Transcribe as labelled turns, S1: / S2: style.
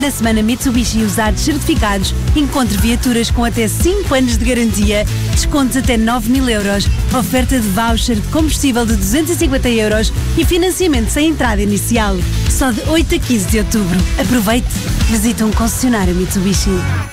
S1: Na semana Mitsubishi Usados Certificados, encontre viaturas com até 5 anos de garantia, descontos até 9.000 euros, oferta de voucher de combustível de 250 euros e financiamento sem entrada inicial. Só de 8 a 15 de outubro. Aproveite! Visite um concessionário Mitsubishi.